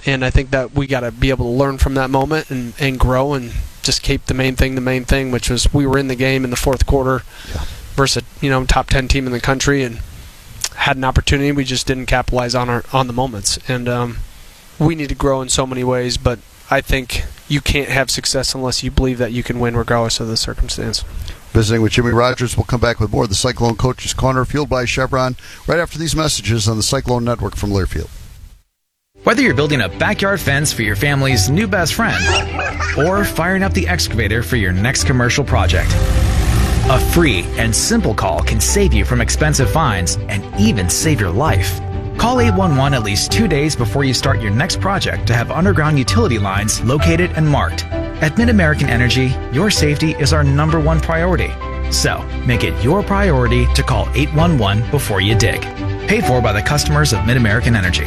And I think that we got to be able to learn from that moment and grow and just keep the main thing, which was we were in the game in the fourth quarter versus top 10 team in the country and had an opportunity. We just didn't capitalize on the moments. And we need to grow in so many ways, but I think you can't have success unless you believe that you can win regardless of the circumstance. Visiting with Jimmy Rogers. We'll come back with more of the Cyclone Coaches Corner, fueled by Chevron, right after these messages on the Cyclone Network from Learfield. Whether you're building a backyard fence for your family's new best friend or firing up the excavator for your next commercial project, a free and simple call can save you from expensive fines and even save your life. Call 811 at least 2 days before you start your next project to have underground utility lines located and marked. At Mid-American Energy, your safety is our #1 priority. So, make it your priority to call 811 before you dig. Paid for by the customers of Mid-American Energy.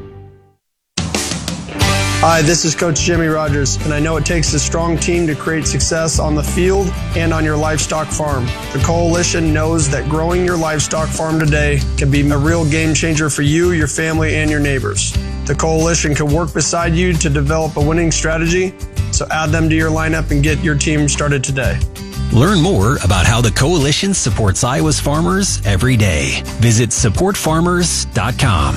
Hi, this is Coach Jimmy Rogers, and I know it takes a strong team to create success on the field and on your livestock farm. The Coalition knows that growing your livestock farm today can be a real game changer for you, your family, and your neighbors. The Coalition can work beside you to develop a winning strategy, so add them to your lineup and get your team started today. Learn more about how the Coalition supports Iowa's farmers every day. Visit supportfarmers.com.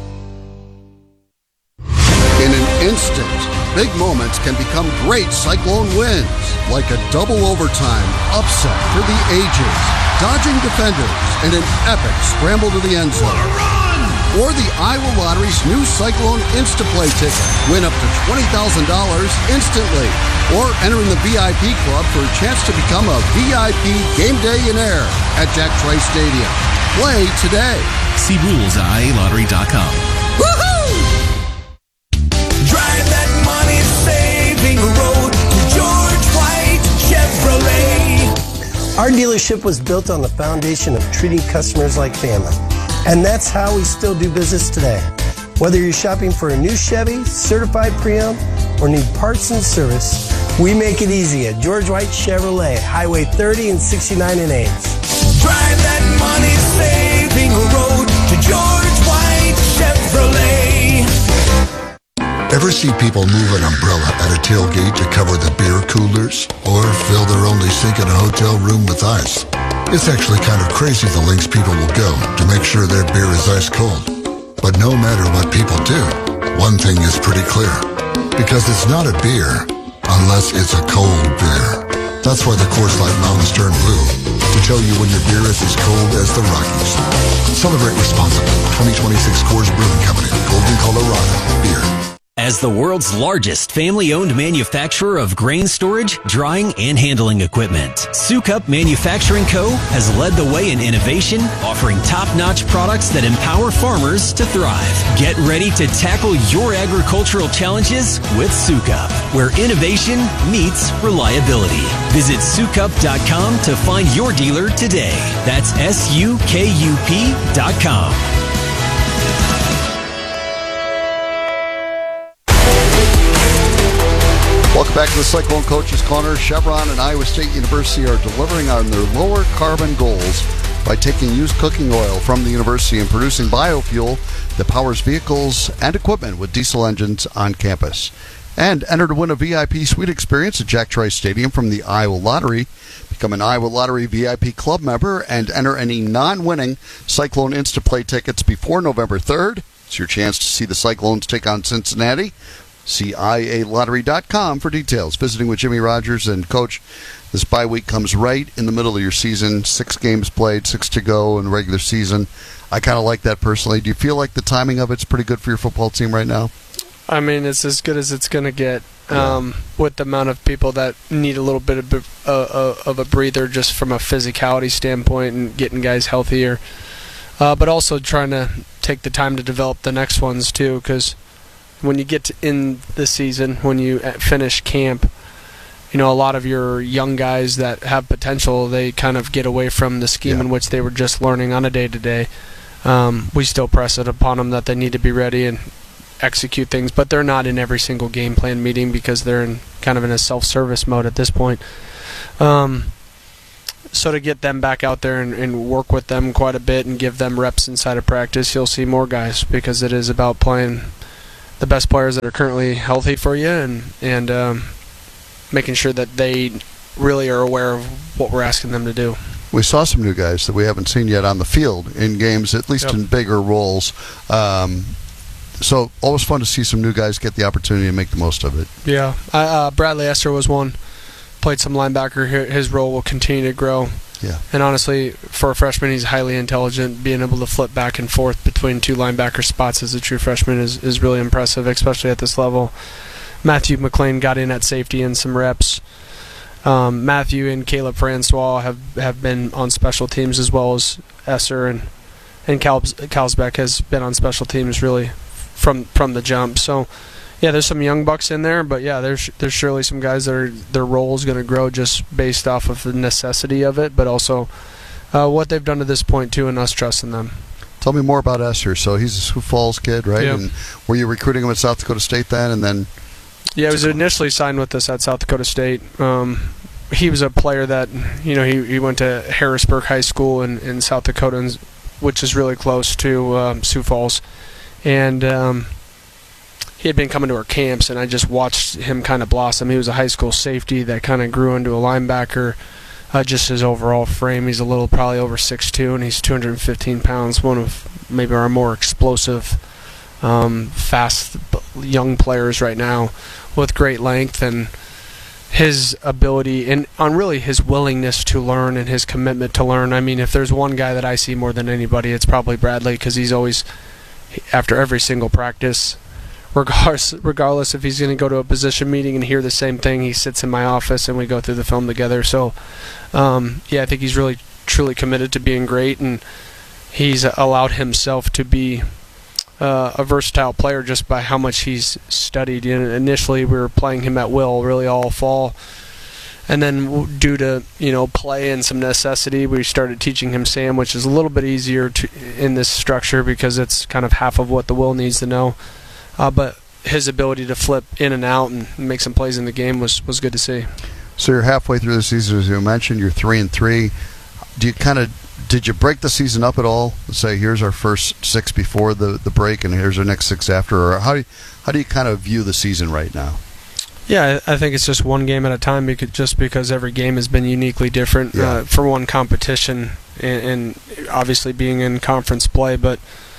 In an instant, big moments can become great Cyclone wins, like a double overtime upset for the ages, dodging defenders, and an epic scramble to the end zone. Or the Iowa Lottery's new Cyclone Instaplay ticket. Win up to $20,000 instantly. Or enter in the VIP club for a chance to become a VIP game day in air at Jack Trice Stadium. Play today. See rules at IALottery.com. Woohoo! Drive that money-saving road to George White Chevrolet. Our dealership was built on the foundation of treating customers like family. And that's how we still do business today. Whether you're shopping for a new Chevy, certified pre-owned, or need parts and service, we make it easy at George White Chevrolet, Highway 30 and 69 in Ames. Drive that money-saving road to George White Chevrolet. Ever see people move an umbrella at a tailgate to cover the beer coolers? Or fill their only sink in a hotel room with ice? It's actually kind of crazy the lengths people will go to make sure their beer is ice cold. But no matter what people do, one thing is pretty clear. Because it's not a beer unless it's a cold beer. That's why the Coors Light Mountains turn blue, to tell you when your beer is as cold as the Rockies. Celebrate responsibly. 2026 Coors Brewing Company, Golden, Colorado. Beer. As the world's largest family-owned manufacturer of grain storage, drying, and handling equipment, Sukup Manufacturing Co. has led the way in innovation, offering top-notch products that empower farmers to thrive. Get ready to tackle your agricultural challenges with Sukup, where innovation meets reliability. Visit Sukup.com to find your dealer today. That's SUKUP.com. Welcome back to the Cyclone Coaches Corner. Chevron and Iowa State University are delivering on their lower carbon goals by taking used cooking oil from the university and producing biofuel that powers vehicles and equipment with diesel engines on campus. And enter to win a VIP suite experience at Jack Trice Stadium from the Iowa Lottery. Become an Iowa Lottery VIP club member and enter any non-winning Cyclone Instaplay tickets before November 3rd. It's your chance to see the Cyclones take on Cincinnati. See IALottery.com for details. Visiting with Jimmy Rogers. And Coach, this bye week comes right in the middle of your season. 6 games played, 6 to go in the regular season. I kind of like that personally. Do you feel like the timing of it's pretty good for your football team right now? I mean, it's as good as it's going to get with the amount of people that need a little bit of a breather just from a physicality standpoint and getting guys healthier. But also trying to take the time to develop the next ones too, because when you get in the season, when you finish camp, a lot of your young guys that have potential, they kind of get away from the scheme in which they were just learning on a day-to-day. We still press it upon them that they need to be ready and execute things, but they're not in every single game plan meeting because they're in kind of in a self-service mode at this point. So to get them back out there and work with them quite a bit and give them reps inside of practice, you'll see more guys because it is about playing the best players that are currently healthy for you, and making sure that they really are aware of what we're asking them to do. We saw some new guys that we haven't seen yet on the field in games, at least in bigger roles. So always fun to see some new guys get the opportunity to make the most of it. Yeah. Bradley Esther was one. Played some linebacker. His role will continue to grow. Yeah. And honestly, for a freshman, he's highly intelligent. Being able to flip back and forth between two linebacker spots as a true freshman is really impressive, especially at this level. Matthew McLean got in at safety in some reps. Matthew and Caleb Francois have been on special teams, as well as Esser, and Kalsbeck has been on special teams really from the jump. So yeah, there's some young bucks in there, but yeah, there's surely some guys that their role is going to grow just based off of the necessity of it, but also what they've done to this point too, and us trusting them. Tell me more about Esser. So he's a Sioux Falls kid, right? Yep. And were you recruiting him at South Dakota State then, and then? Yeah, he was initially signed with us at South Dakota State. He was a player that, he went to Harrisburg High School in South Dakota, which is really close to Sioux Falls. And he had been coming to our camps, and I just watched him kind of blossom. He was a high school safety that kind of grew into a linebacker. Just his overall frame, he's probably over 6'2", and he's 215 pounds, one of maybe our more explosive, fast young players right now, with great length, and his ability and on really his willingness to learn and his commitment to learn. I mean, if there's one guy that I see more than anybody, it's probably Bradley, because he's always, after every single practice, regardless if he's going to go to a position meeting and hear the same thing, he sits in my office and we go through the film together. So I think he's really truly committed to being great, and he's allowed himself to be a versatile player just by how much he's studied. Initially, we were playing him at will really all fall, and then due to play and some necessity, we started teaching him Sam, which is a little bit easier in this structure because it's kind of half of what the will needs to know. But his ability to flip in and out and make some plays in the game was good to see. So you're halfway through the season, as you mentioned. You're 3-3. Did you break the season up at all? Say, here's our first 6 before the break, and here's our next 6 after. Or how do you kind of view the season right now? Yeah, I think it's just one game at a time, because every game has been uniquely different for one competition, and obviously being in conference play, but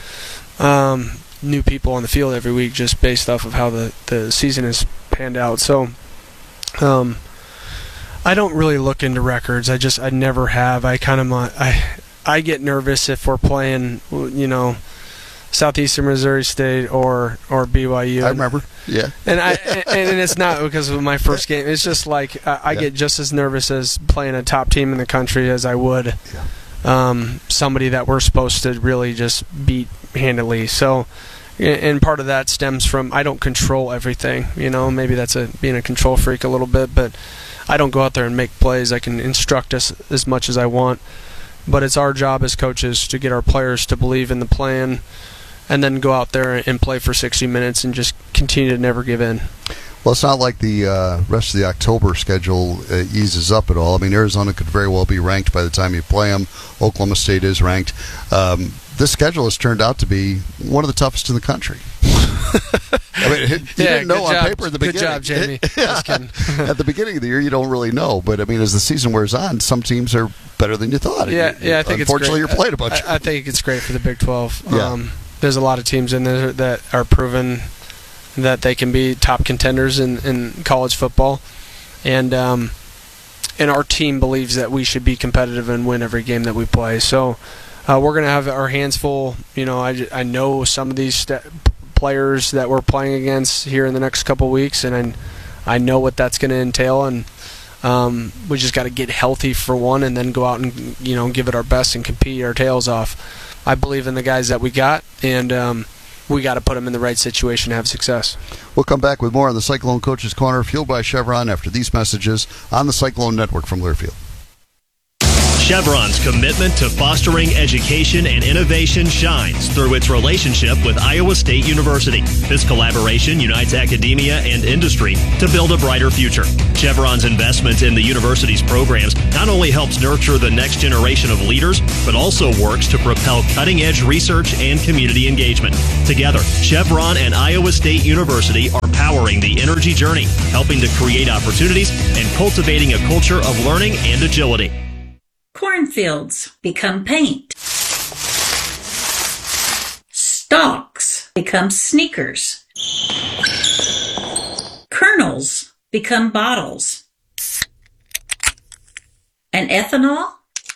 new people on the field every week just based off of how the season has panned out. So I don't really look into records. I never have. I get nervous if we're playing, Southeastern Missouri State or BYU. I remember. Yeah. And it's not because of my first game. It's just like I get just as nervous as playing a top team in the country as I would somebody that we're supposed to really just beat handily. So, and part of that stems from I don't control everything. Maybe that's being a control freak a little bit, but I don't go out there and make plays. I can instruct us as much as I want, but it's our job as coaches to get our players to believe in the plan, and then go out there and play for 60 minutes and just continue to never give in. Well, it's not like the rest of the October schedule eases up at all. I mean, Arizona could very well be ranked by the time you play them. Oklahoma State is ranked. This schedule has turned out to be one of the toughest in the country. I mean, you didn't know on paper at the beginning. Good job, Jamie. Just kidding. At the beginning of the year, you don't really know. But, I mean, as the season wears on, some teams are better than you thought. Yeah, I think it's great. Unfortunately, you're playing a bunch. I think it's great for the Big 12. Yeah. There's a lot of teams in there that are proven that they can be top contenders in college football. And our team believes that we should be competitive and win every game that we play. So we're going to have our hands full. I know some of these players that we're playing against here in the next couple weeks, and I know what that's going to entail, and we just got to get healthy for one, and then go out and give it our best and compete our tails off. I believe in the guys that we got, and we got to put them in the right situation to have success. We'll come back with more on the Cyclone Coaches Corner, fueled by Chevron, after these messages on the Cyclone Network from Learfield. Chevron's commitment to fostering education and innovation shines through its relationship with Iowa State University. This collaboration unites academia and industry to build a brighter future. Chevron's investment in the university's programs not only helps nurture the next generation of leaders, but also works to propel cutting-edge research and community engagement. Together, Chevron and Iowa State University are powering the energy journey, helping to create opportunities and cultivating a culture of learning and agility. Cornfields become paint. Stalks become sneakers. Kernels become bottles. And ethanol?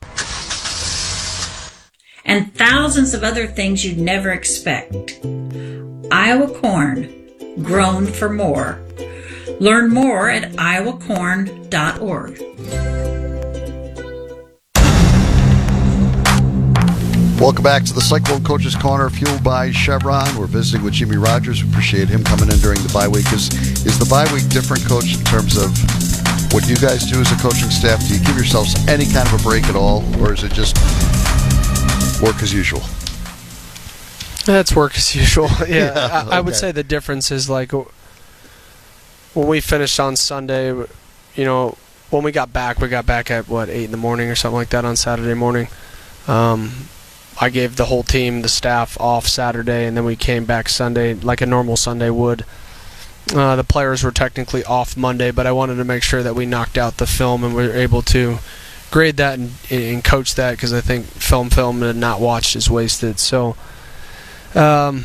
And thousands of other things you'd never expect. Iowa corn, grown for more. Learn more at iowacorn.org. Welcome back to the Cyclone Coaches Corner, fueled by Chevron. We're visiting with Jimmy Rogers. We appreciate him coming in during the bye week. Is the bye week different, Coach, in terms of what you guys do as a coaching staff? Do you give yourselves any kind of a break at all, or is it just work as usual? That's work as usual. Yeah, Yeah, I would okay. say the difference is like when we finished on Sunday, you know, when we got back at what, 8 in the morning or something like that on Saturday morning. I gave the whole team, the staff, off Saturday, and then we came back Sunday like a normal Sunday would. The players were technically off Monday, but I wanted to make sure that we knocked out the film and we were able to grade that and coach that, because I think film and not watched is wasted. So kind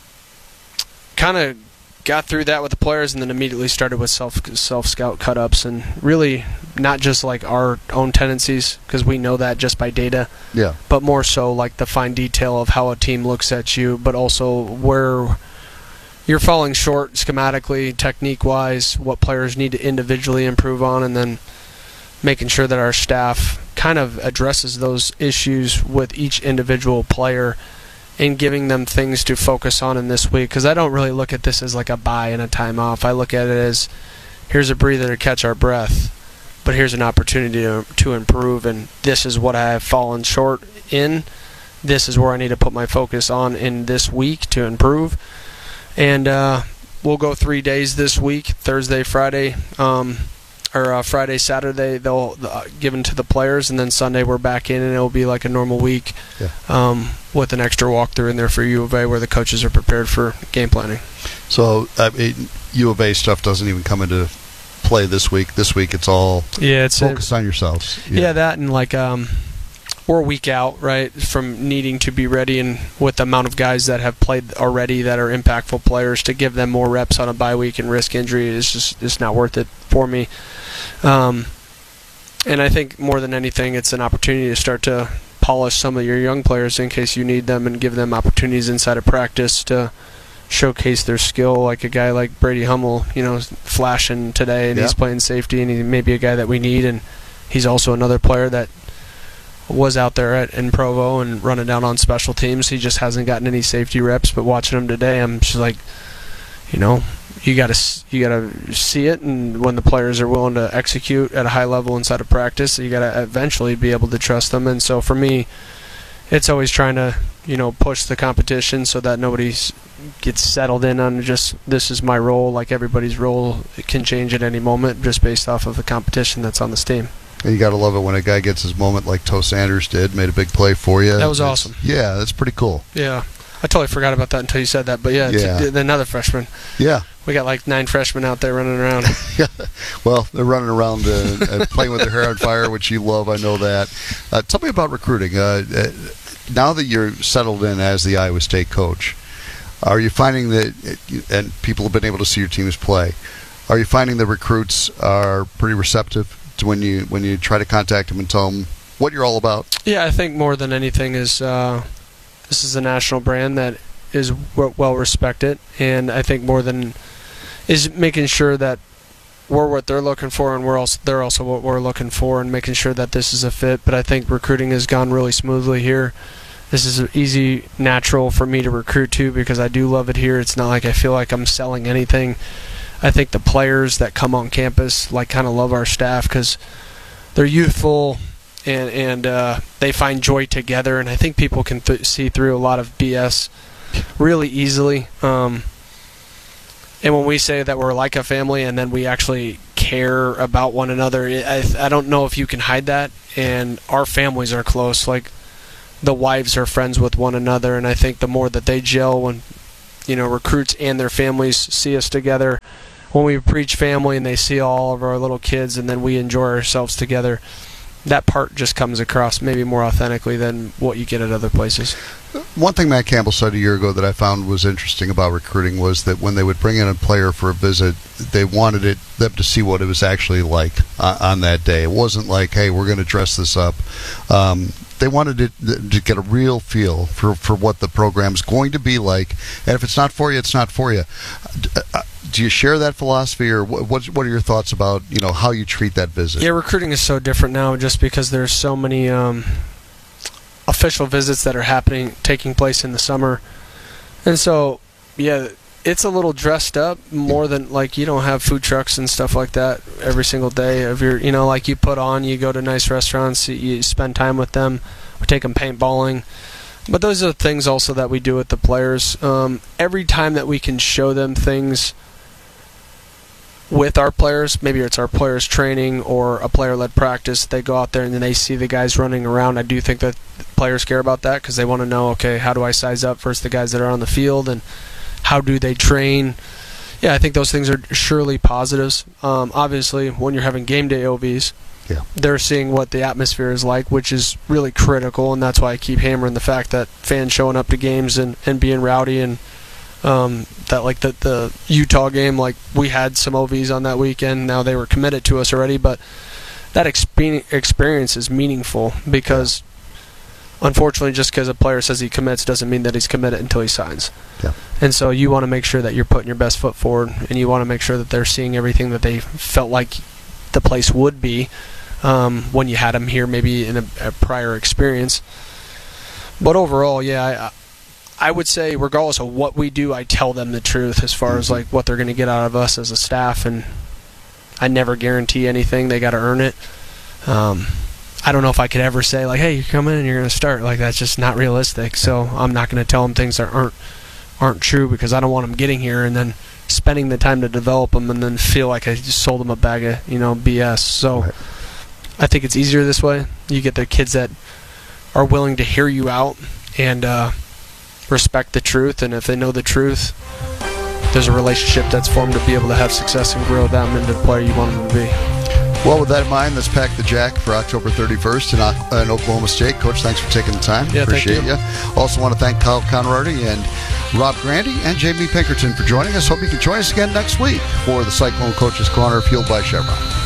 of got through that with the players, and then immediately started with self-scout cut-ups, and really not just like our own tendencies, because we know that just by data, Yeah. but more so like the fine detail of how a team looks at you, but also where you're falling short schematically, technique-wise, what players need to individually improve on, and then making sure that our staff kind of addresses those issues with each individual player and giving them things to focus on in this week, because I don't really look at this as like a bye and a time off. I look at it as, here's a breather to catch our breath, but here's an opportunity to improve, and this is what I have fallen short in. This is where I need to put my focus on in this week to improve. And we'll go 3 days this week, Thursday, Friday, or Friday, Saturday, they'll given to the players, and then Sunday we're back in, and it'll be like a normal week, with an extra walkthrough in there for U of A where the coaches are prepared for game planning. So U of A stuff doesn't even come into play this week. This week it's all focus on yourselves. Yeah, that, and like we're a week out, right, from needing to be ready, and with the amount of guys that have played already that are impactful players, to give them more reps on a bye week and risk injury is just it's not worth it for me. And I think more than anything, it's an opportunity to start to polish some of your young players in case you need them, and give them opportunities inside of practice to showcase their skill. Like a guy like Brady Hummel, you know, flashing today, and he's playing safety, and he may be a guy that we need, and he's also another player that was out there in Provo and running down on special teams. He just hasn't gotten any safety reps, but watching him today, I'm just like, you know, you gotta see it, and when the players are willing to execute at a high level inside of practice, you gotta eventually be able to trust them. And so for me, it's always trying to, you know, push the competition so that nobody gets settled in on just, this is my role. Like, everybody's role can change at any moment just based off of the competition that's on this team. And you got to love it when a guy gets his moment like Toe Sanders did, made a big play for you. That was awesome. Yeah, that's pretty cool. Yeah. I totally forgot about that until you said that. But yeah, it's another freshman. Yeah. We got like 9 freshmen out there running around. Yeah. Well, they're running around playing with their hair on fire, which you love. I know that. Tell me about recruiting. Now that you're settled in as the Iowa State coach, are you finding that, and people have been able to see your teams play, are you finding the recruits are pretty receptive to when you try to contact them and tell them what you're all about? Yeah, I think more than anything is this is a national brand that is well respected, and I think more than is making sure that we're what they're looking for, and they're also what we're looking for, and making sure that this is a fit. But I think recruiting has gone really smoothly here. This is easy, natural for me to recruit to, because I do love it here. It's not like I feel like I'm selling anything. I think the players that come on campus like kind of love our staff because they're youthful, and they find joy together. And I think people can see through a lot of BS really easily. And when we say that we're like a family and then we actually care about one another, I don't know if you can hide that. And our families are close. Like, the wives are friends with one another, and I think the more that they gel when, recruits and their families see us together, when we preach family and they see all of our little kids and then we enjoy ourselves together, that part just comes across maybe more authentically than what you get at other places. One thing Matt Campbell said a year ago that I found was interesting about recruiting was that when they would bring in a player for a visit, they wanted them to see what it was actually like on that day. It wasn't like, hey, we're going to dress this up. They wanted to get a real feel for what the program's going to be like, and if it's not for you, it's not for you. Do you share that philosophy, or what are your thoughts about how you treat that visit? Yeah, recruiting is so different now just because there's so many official visits that are taking place in the summer, and so yeah, it's a little dressed up more than, like, you don't have food trucks and stuff like that every single day of your, like, you put on, you go to nice restaurants, you spend time with them, we take them paintballing. But those are things also that we do with the players. Every time that we can show them things with our players, maybe it's our players training or a player-led practice, they go out there and then they see the guys running around. I do think that players care about that because they want to know, okay, how do I size up versus the guys that are on the field, and how do they train? Yeah, I think those things are surely positives. Obviously, when you're having game day OVs, they're seeing what the atmosphere is like, which is really critical, and that's why I keep hammering the fact that fans showing up to games and being rowdy, and that, like, the Utah game, like, we had some OVs on that weekend. Now they were committed to us already, but that experience is meaningful because unfortunately, just because a player says he commits doesn't mean that he's committed until he signs. Yeah. And so you want to make sure that you're putting your best foot forward, and you want to make sure that they're seeing everything that they felt like the place would be when you had them here, maybe in a prior experience. But overall, yeah, I would say regardless of what we do, I tell them the truth as far as, like, what they're going to get out of us as a staff, and I never guarantee anything. They got to earn it. I don't know if I could ever say, like, hey, you're coming and you're going to start. Like, that's just not realistic. So I'm not going to tell them things that aren't true because I don't want them getting here and then spending the time to develop them and then feel like I just sold them a bag of, BS. So I think it's easier this way. You get the kids that are willing to hear you out and respect the truth. And if they know the truth, there's a relationship that's formed to be able to have success and grow them into the player you want them to be. Well, with that in mind, let's pack the jack for October 31st in Oklahoma State. Coach, thanks for taking the time. Yeah, appreciate you. Also want to thank Kyle Conrady and Rob Grandy and Jamie Pinkerton for joining us. Hope you can join us again next week for the Cyclone Coaches Corner, fueled by Chevron.